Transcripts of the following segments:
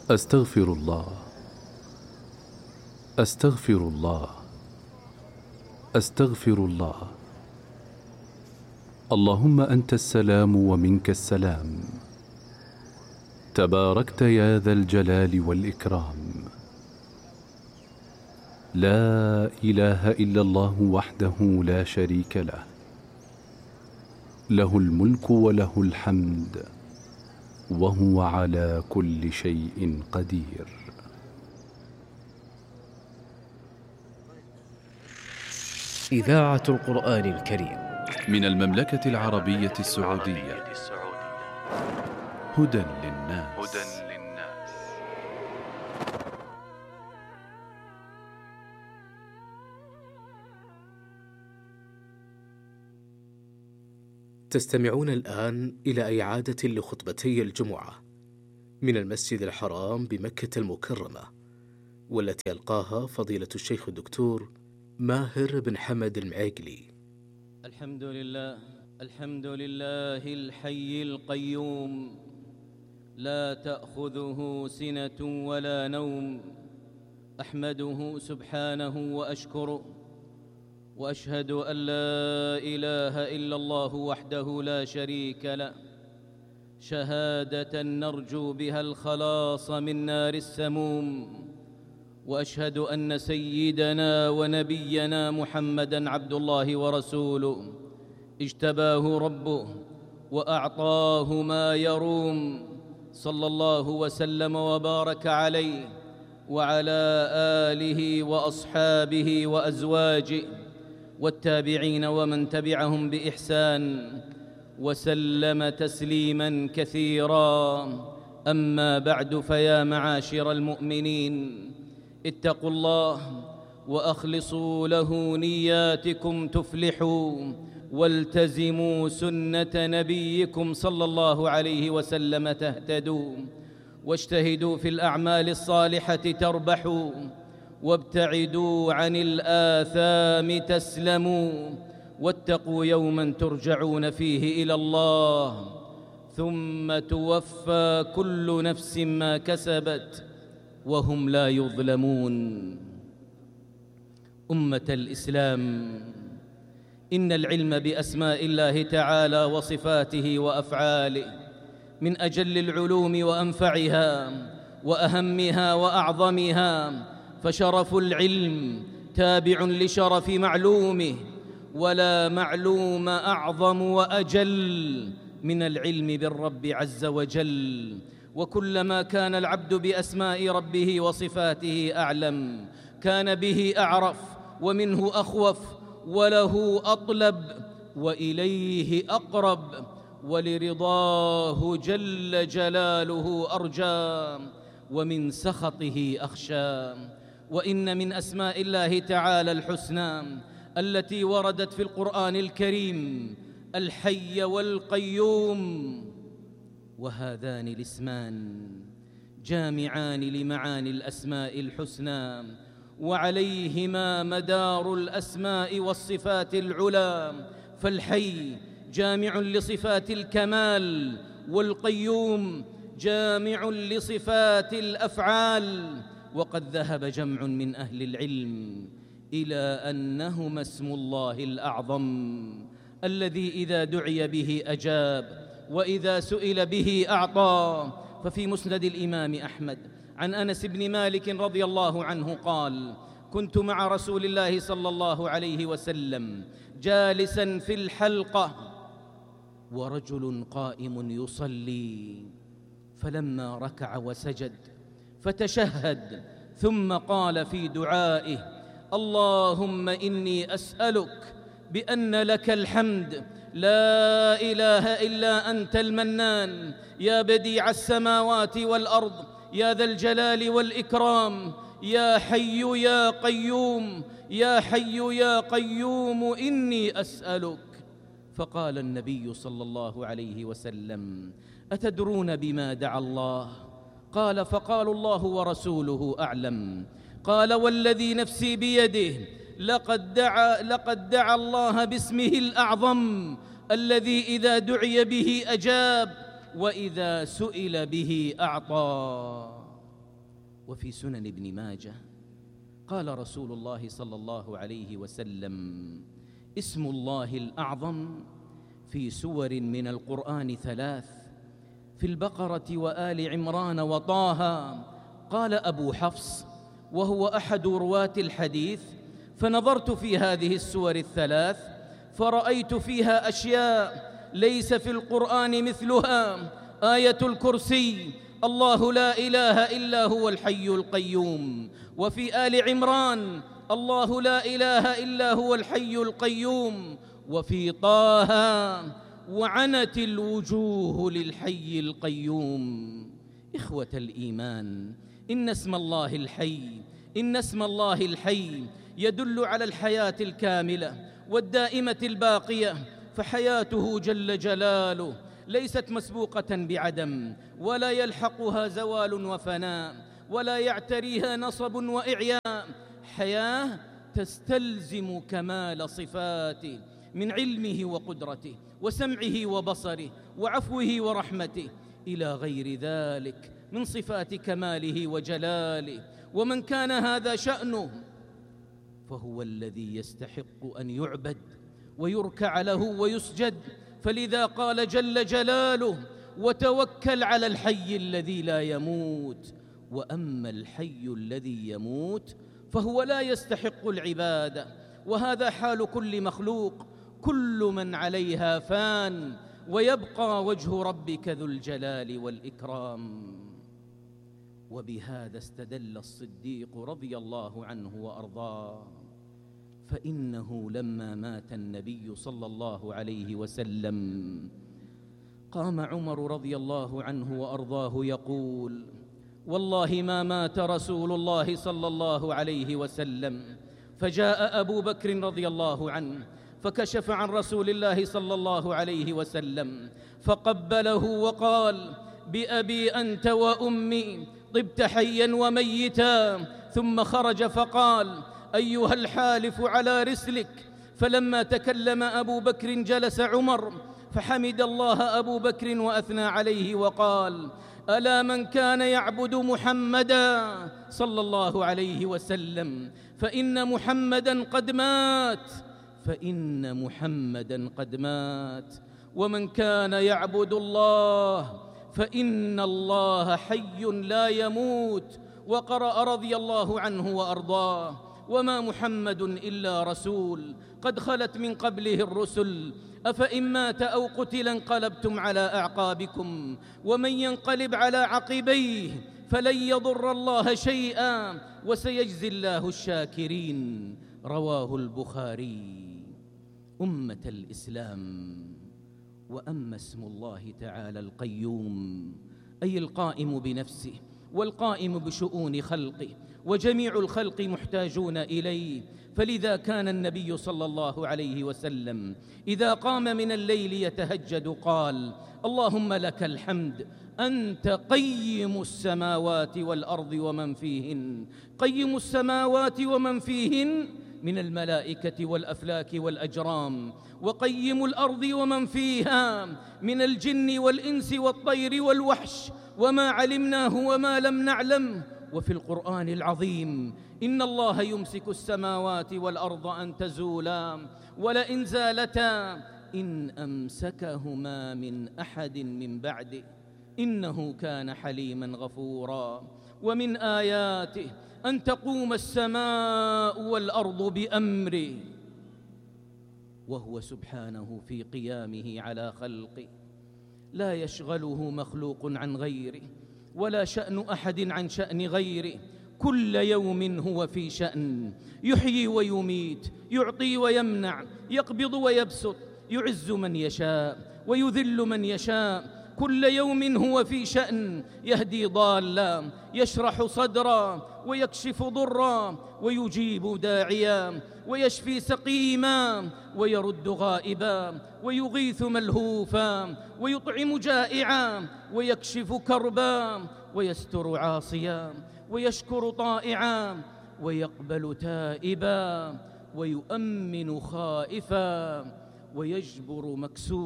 أستغفر الله، أستغفر الله، أستغفر الله. اللهم أنت السلام ومنك السلام، تباركت يا ذا الجلال والإكرام. لا إله إلا الله وحده لا شريك له، له الملك وله الحمد وهو على كل شيء قدير. إذاعة القرآن الكريم من المملكة العربية السعودية. هدى للناس. تستمعون الآن إلى إعادة لخطبتي الجمعة من المسجد الحرام بمكة المكرمة، والتي ألقاها فضيلة الشيخ الدكتور ماهر بن حمد المعيقلي. الحمد لله، الحمد لله الحي القيوم، لا تأخذه سنة ولا نوم. أحمده سبحانه وأشكره، وأشهد أن لا إله إلا الله وحده لا شريك له، شهادة نرجو بها الخلاص من نار السموم. وأشهد أن سيدنا ونبينا محمدًا عبد الله ورسوله، اجتباه ربه وأعطاه ما يروم، صلى الله وسلم وبارك عليه وعلى آله وأصحابه وأزواجه والتابعين ومن تبعهم بإحسان، وسلم تسليماً كثيراً. أما بعد، فيا معاشر المؤمنين، اتقوا الله وأخلصوا له نياتكم تفلحوا، والتزموا سنة نبيكم صلى الله عليه وسلم تهتدوا، واجتهدوا في الأعمال الصالحة تربحوا، وابتعدوا عن الآثام تسلموا، واتقوا يوماً ترجعون فيه إلى الله، ثم توفى كل نفس ما كسبت وهم لا يظلمون. أمة الإسلام، إن العلم بأسماء الله تعالى وصفاته وأفعاله من أجل العلوم وأنفعها وأهمها وأعظمها، فشرف العلم تابع لشرف معلومه، ولا معلوم أعظم وأجل من العلم بالرب عز وجل. وكلما كان العبد بأسماء ربه وصفاته أعلم، كان به أعرف ومنه أخوف، وله أطلب وإليه أقرب، ولرضاه جل جلاله أرجى، ومن سخطه أخشى. وإن من أسماء الله تعالى الحسنى التي وردت في القرآن الكريم الحي والقيوم، وهذان الاسمان جامعان لمعاني الأسماء الحسنى، وعليهما مدار الأسماء والصفات العلى. فالحي جامع لصفات الكمال، والقيوم جامع لصفات الأفعال. وقد ذهب جمع من أهل العلم إلى أنهما اسم الله الأعظم، الذي إذا دعي به أجاب، وإذا سئل به أعطى. ففي مسند الإمام أحمد عن أنس بن مالك رضي الله عنه قال: كنت مع رسول الله صلى الله عليه وسلم جالسا في الحلقة، ورجل قائم يصلي، فلما ركع وسجد فتشهد، ثم قال في دعائه: اللهم إني أسألك بأن لك الحمد، لا إله إلا أنت المنان، يا بديع السماوات والأرض، يا ذا الجلال والإكرام، يا حي يا قيوم، يا حي يا قيوم إني أسألك. فقال النبي صلى الله عليه وسلم: أتدرون بما دعا الله؟ قال: فقالوا: الله ورسوله أعلم. قال: والذي نفسي بيده لقد دعا الله باسمه الأعظم، الذي إذا دعي به أجاب، وإذا سئل به أعطى. وفي سنن ابن ماجه قال رسول الله صلى الله عليه وسلم: اسم الله الأعظم في سور من القرآن 3، في البقرة وآل عمران وطه. قال أبو حفص وهو أحد رواة الحديث: فنظرت في هذه السور 3 فرأيت فيها أشياء ليس في القرآن مثلها: آية الكرسي، الله لا إله إلا هو الحي القيوم. وفي آل عمران: الله لا إله إلا هو الحي القيوم. وفي طه: وعنت الوجوه للحي القيوم. إخوة الإيمان، إن اسم الله الحي يدل على الحياة الكاملة والدائمة الباقية، فحياته جل جلاله ليست مسبوقة بعدم، ولا يلحقها زوال وفناء، ولا يعتريها نصب وإعياء. حياة تستلزم كمال صفاته من علمه وقدرته وسمعه وبصره وعفوه ورحمته إلى غير ذلك من صفات كماله وجلاله. ومن كان هذا شأنه فهو الذي يستحق أن يعبد ويركع له ويسجد. فلذا قال جل جلاله: وتوكل على الحي الذي لا يموت. وأما الحي الذي يموت فهو لا يستحق العبادة، وهذا حال كل مخلوق. كل من عليها فان، ويبقى وجه ربك ذو الجلال والإكرام. وبهذا استدل الصديق رضي الله عنه وأرضاه، فإنه لما مات النبي صلى الله عليه وسلم قام عمر رضي الله عنه وأرضاه يقول: والله ما مات رسول الله صلى الله عليه وسلم. فجاء أبو بكر رضي الله عنه فكشف عن رسول الله صلى الله عليه وسلم فقبله وقال: بأبي أنت وأمي طبت حيا وميتا. ثم خرج فقال: أيها الحالف على رسلك. فلما تكلم أبو بكر جلس عمر فحمد الله أبو بكر وأثنى عليه وقال: ألا من كان يعبد محمدا صلى الله عليه وسلم فإن محمدا قد مات، ومن كان يعبد الله فإن الله حي لا يموت. وقرأ رضي الله عنه وأرضاه: وما محمد إلا رسول قد خلت من قبله الرسل أفإن مات أو قتل انقلبتم على أعقابكم ومن ينقلب على عقبيه فلن يضر الله شيئا وسيجزي الله الشاكرين. رواه البخاري. أمة الإسلام، وأما اسم الله تعالى القيوم أي القائم بنفسه والقائم بشؤون خلقه، وجميع الخلق محتاجون إليه. فلذا كان النبي صلى الله عليه وسلم إذا قام من الليل يتهجد قال: اللهم لك الحمد أنت قيم السماوات والأرض ومن فيهن، قيم السماوات ومن فيهن من الملائكة والأفلاك والأجرام، وقيم الأرض ومن فيها من الجن والإنس والطير والوحش وما علمناه وما لم نعلم. وفي القرآن العظيم: إن الله يمسك السماوات والأرض أن تزولا ولئن زالتا إن أمسكهما من أحد من بعده إنه كان حليما غفورا. ومن آياته أن تقوم السماء والأرض بأمره، وهو سبحانه في قيامه على خلقه لا يشغله مخلوق عن غيره، ولا شأن أحد عن شأن غيره. كل يوم هو في شأن، يحيي ويميت، يعطي ويمنع، يقبض ويبسط، يعز من يشاء ويذل من يشاء. كل يوم هو في شأن، يهدي ضالا، يشرح صدرا، ويكشف ضرا، ويجيب داعيا، ويشفي سقيما، ويرد غائبا، ويغيث ملهوفا، ويطعم جائعا، ويكشف كربا، ويستر عاصيا، ويشكر طائعا، ويقبل تائبا، ويؤمن خائفا، ويجبر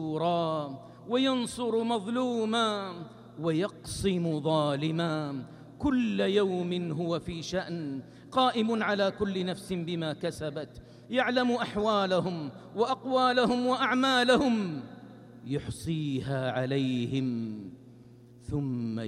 مكسورا، وينصر مظلوما، ويقصم ظالما. كل يوم هو في شأن، قائم على كل نفس بما كسبت، يعلم أحوالهم وأقوالهم وأعمالهم، يحصيها عليهم، ثم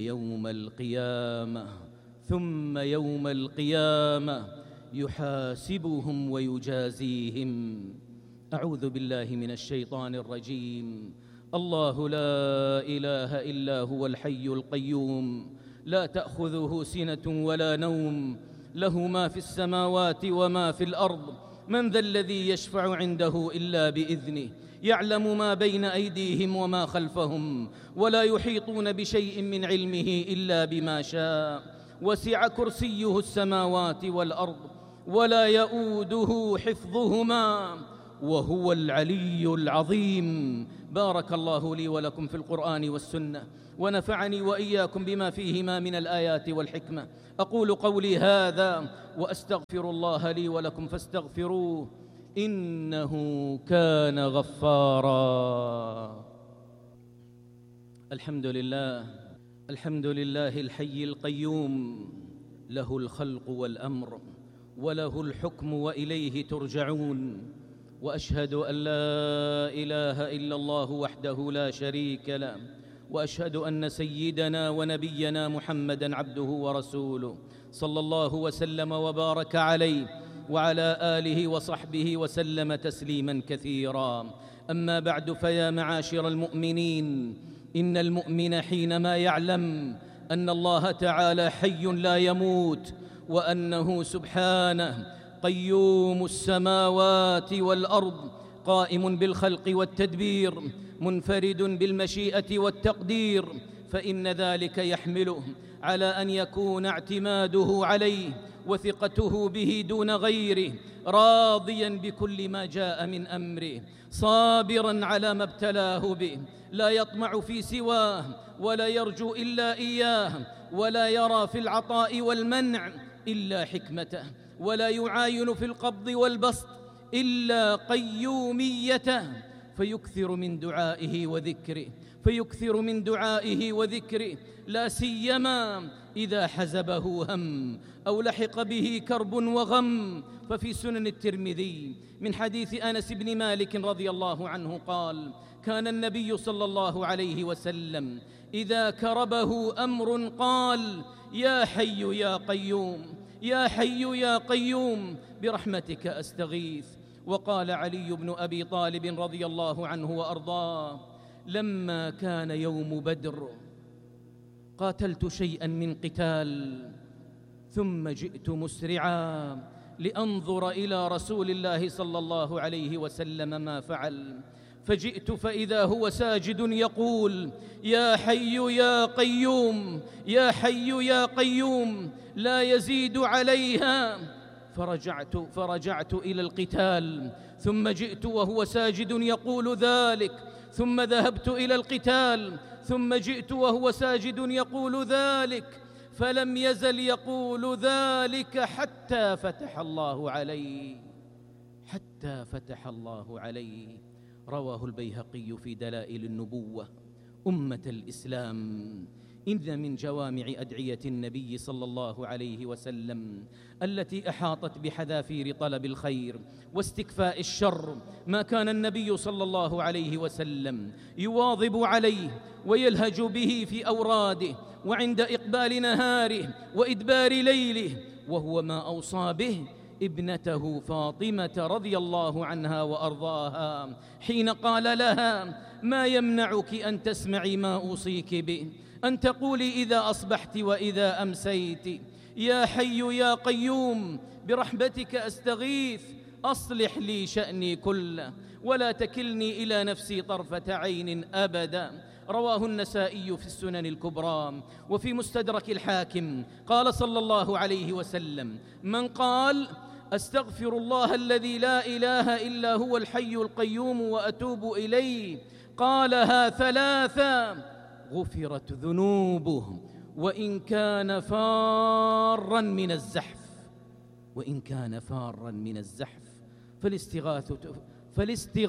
يوم القيامة يحاسبهم ويجازيهم. أعوذ بالله من الشيطان الرجيم. الله لا إله إلا هو الحي القيوم، لا تأخذه سنة ولا نوم، له ما في السماوات وما في الأرض، من ذا الذي يشفع عنده إلا بإذنه، يعلم ما بين أيديهم وما خلفهم، ولا يحيطون بشيء من علمه إلا بما شاء، وسع كرسيه السماوات والأرض، ولا يؤوده حفظهما، وهو العلي العظيم. بارك الله لي ولكم في القرآن والسنة، ونفعني وإياكم بما فيهما من الآيات والحكمة. أقول قولي هذا وأستغفر الله لي ولكم فاستغفروه، إنه كان غفارا. الحمد لله الحي القيوم، له الخلق والأمر وله الحكم وإليه ترجعون. وأشهد أن لا إله إلا الله وحده لا شريك له، وأشهد أن سيدنا ونبينا محمدًا عبده ورسوله، صلى الله وسلم وبارك عليه وعلى آله وصحبه وسلم تسليماً كثيراً. أما بعد، فيا معاشر المؤمنين، إن المؤمن حينما يعلم أن الله تعالى حي لا يموت، وأنه سبحانه قيوم السماوات والأرض، قائم بالخلق والتدبير، منفرد بالمشيئة والتقدير، فإن ذلك يحمله على أن يكون اعتماده عليه وثقته به دون غيره، راضياً بكل ما جاء من أمره، صابراً على ما ابتلاه به، لا يطمع في سواه ولا يرجو إلا إياه، ولا يرى في العطاء والمنع إلا حكمته، ولا يعاين في القبض والبسط إلا قيوميته، فيكثر من دعائه وذكره، لا سيما إذا حزبه هم أو لحق به كرب وغم. ففي سنن الترمذي من حديث أنس بن مالك رضي الله عنه قال: كان النبي صلى الله عليه وسلم إذا كربه أمر قال: يا حي يا قيوم، يا حي يا قيوم، برحمتك أستغيث. وقال علي بن أبي طالب رضي الله عنه وأرضاه: لما كان يوم بدر قاتلت شيئا من قتال، ثم جئت مسرعا لأنظر إلى رسول الله صلى الله عليه وسلم ما فعل، فجئت فإذا هو ساجد يقول: يا حي يا قيوم، يا حي يا قيوم، لا يزيد عليها. فرجعت إلى القتال، ثم جئت وهو ساجد يقول ذلك، ثم ذهبت إلى القتال، ثم جئت وهو ساجد يقول ذلك، فلم يزل يقول ذلك حتى فتح الله عليه. رواه البيهقي في دلائل النبوة. أمة الإسلام، إن من جوامع أدعية النبي صلى الله عليه وسلم التي أحاطت بحذافير طلب الخير واستكفاء الشر ما كان النبي صلى الله عليه وسلم يواظب عليه ويلهج به في أوراده وعند إقبال نهاره وإدبار ليله، وهو ما أوصى به ابنته فاطمة رضي الله عنها وأرضاها حين قال لها: ما يمنعك أن تسمعي ما أوصيك به، أن تقولي إذا أصبحت وإذا أمسيت: يا حي يا قيوم، برحمتك أستغيث، أصلح لي شأني كله، ولا تكلني إلى نفسي طرفة عين أبدا. رواه النسائي في السنن الكبرى. وفي مستدرك الحاكم قال صلى الله عليه وسلم: من قال: أستغفر الله الذي لا إله إلا هو الحي القيوم وأتوب إليه، قالها ثلاثا، غفرت ذنوبه وإن كان فارا من الزحف.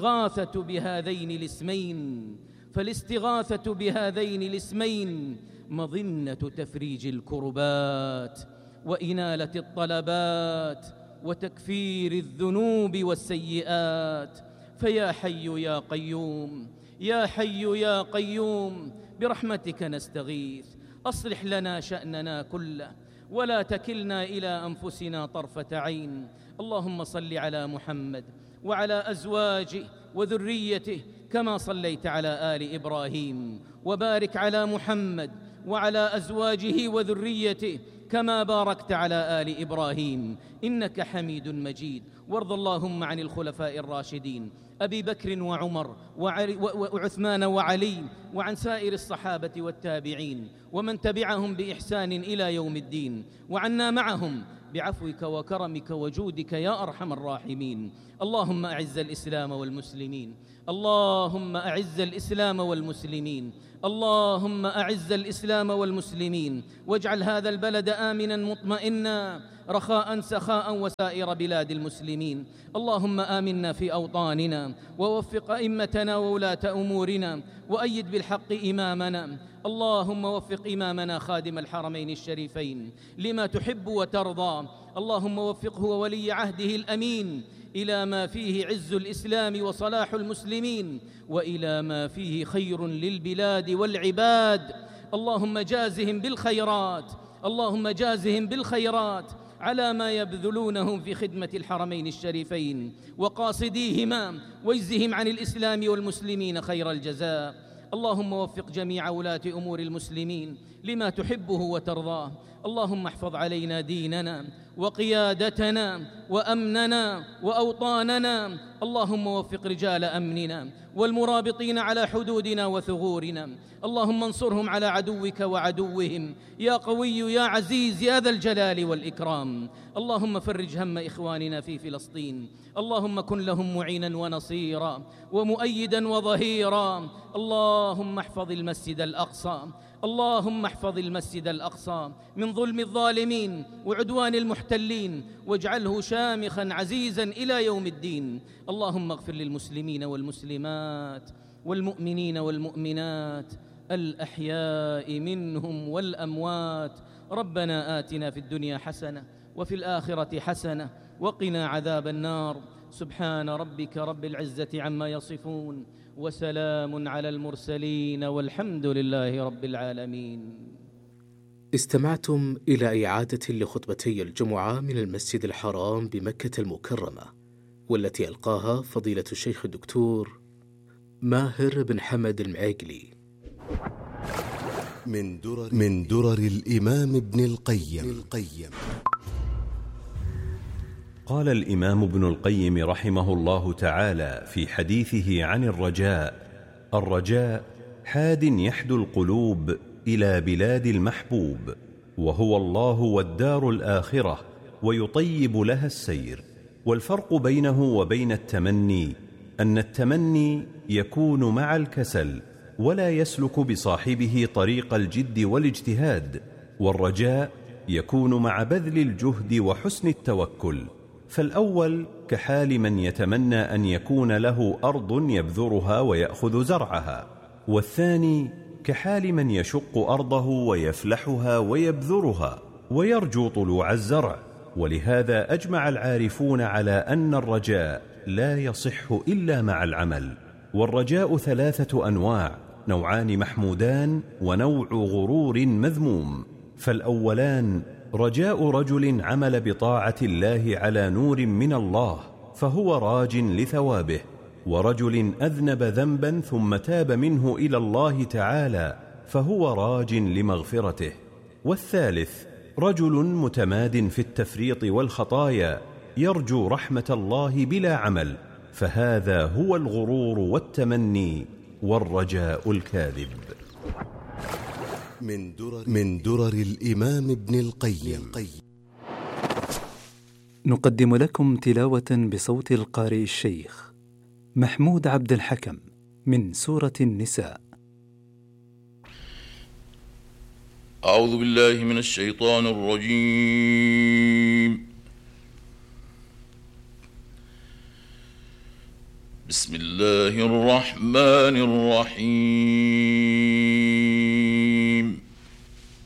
فالاستغاثة بهذين الاسمين مظنة تفريج الكربات وإنالة الطلبات وتكفير الذنوب والسيئات. فيا حي يا قيوم، يا حي يا قيوم، برحمتك نستغيث، أصلح لنا شأننا كله ولا تكلنا إلى أنفسنا طرفة عين. اللهم صل على محمد وعلى أزواجه وذريته كما صليت على آل إبراهيم، وبارك على محمد وعلى أزواجه وذريته كما باركت على آل إبراهيم إنك حميد مجيد. وارض اللهم عن الخلفاء الراشدين أبي بكر وعمر وعثمان وعلي، وعن سائر الصحابة والتابعين ومن تبعهم بإحسان إلى يوم الدين، وعنا معهم بعفوك وكرمك وجودك يا أرحم الراحمين. اللهم أعز الإسلام والمسلمين، اللهم أعز الإسلام والمسلمين، اللهم أعز الإسلام والمسلمين، واجعل هذا البلد آمنا مطمئنا رخاء سخاء وسائر بلاد المسلمين. اللهم آمنا في أوطاننا، ووفق أئمتنا وولاة أمورنا، وأيد بالحق إمامنا. اللهم وفق إمامنا خادم الحرمين الشريفين لما تحب وترضى. اللهم وفقه وولي عهده الأمين إلى ما فيه عز الإسلام وصلاح المسلمين، وإلى ما فيه خير للبلاد والعباد. اللهم جازهم بالخيرات، اللهم جازهم بالخيرات على ما يبذلونهم في خدمة الحرمين الشريفين وقاصديهما، واجزهم عن الإسلام والمسلمين خير الجزاء. اللهم وفق جميع ولاة أمور المسلمين لما تحبه وترضاه. اللهم احفظ علينا ديننا وقيادتنا وأمننا وأوطاننا. اللهم وفق رجال أمننا والمرابطين على حدودنا وثغورنا. اللهم انصرهم على عدوك وعدوهم يا قوي يا عزيز يا ذا الجلال والإكرام. اللهم فرج هم إخواننا في فلسطين، اللهم كن لهم معينا ونصيرا ومؤيدا وظهيرا. اللهم احفظ المسجد الأقصى، اللهم احفظ المسجد الأقصى من ظلم الظالمين وعدوان المحتلين، واجعله شامخا عزيزا إلى يوم الدين. اللهم اغفر للمسلمين والمسلمات والمؤمنين والمؤمنات الأحياء منهم والأموات. ربنا آتنا في الدنيا حسنة وفي الآخرة حسنة وقنا عذاب النار. سبحان ربك رب العزة عما يصفون، وسلام على المرسلين، والحمد لله رب العالمين. استمعتم إلى إعادة لخطبتي الجمعة من المسجد الحرام بمكة المكرمة، والتي ألقاها فضيلة الشيخ الدكتور ماهر بن حمد المعيقلي من درر الإمام ابن القيم. قال الإمام ابن القيم رحمه الله تعالى في حديثه عن الرجاء: الرجاء حاد يحدو القلوب إلى بلاد المحبوب، وهو الله والدار الآخرة، ويطيب لها السير. والفرق بينه وبين التمني أن التمني يكون مع الكسل ولا يسلك بصاحبه طريق الجد والاجتهاد، والرجاء يكون مع بذل الجهد وحسن التوكل. فالأول كحال من يتمنى أن يكون له أرض يبذرها ويأخذ زرعها، والثاني كحال من يشق أرضه ويفلحها ويبذرها ويرجو طلوع الزرع. ولهذا أجمع العارفون على أن الرجاء لا يصح إلا مع العمل. والرجاء 3 أنواع: نوعان محمودان ونوع غرور مذموم. فالأولان رجاء رجل عمل بطاعة الله على نور من الله فهو راج لثوابه، ورجل أذنب ذنبا ثم تاب منه إلى الله تعالى فهو راج لمغفرته. والثالث رجل متماد في التفريط والخطايا يرجو رحمة الله بلا عمل، فهذا هو الغرور والتمني والرجاء الكاذب. من درر الإمام ابن القيم. نقدم لكم تلاوة بصوت القارئ الشيخ محمود عبد الحكم من سورة النساء. أعوذ بالله من الشيطان الرجيم. بسم الله الرحمن الرحيم.